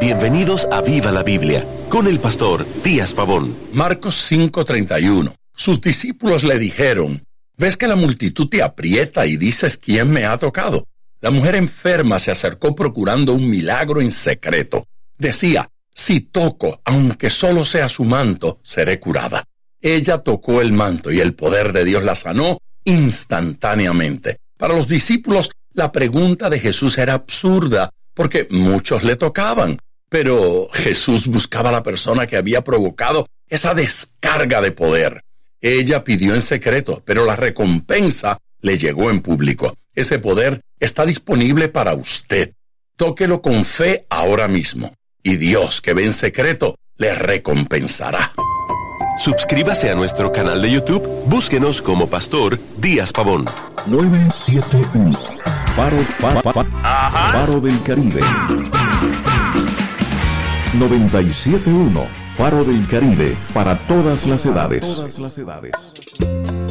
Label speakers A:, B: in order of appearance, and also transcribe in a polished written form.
A: Bienvenidos a Viva la Biblia, con el pastor Díaz Pavón.
B: Marcos 5:31. Sus discípulos le dijeron: ¿ves que la multitud te aprieta y dices quién me ha tocado? La mujer enferma se acercó procurando un milagro en secreto. Decía: si toco, aunque solo sea su manto, seré curada. Ella tocó el manto y el poder de Dios la sanó instantáneamente. Para los discípulos, la pregunta de Jesús era absurda, porque muchos le tocaban. Pero Jesús buscaba a la persona que había provocado esa descarga de poder. Ella pidió en secreto, pero la recompensa le llegó en público. Ese poder está disponible para usted. Tóquelo con fe ahora mismo, y Dios, que ve en secreto, le recompensará.
A: Suscríbase a nuestro canal de YouTube. Búsquenos como Pastor Díaz Pavón.
C: 971 Faro del Caribe. 97.1 Faro del Caribe, para todas las edades.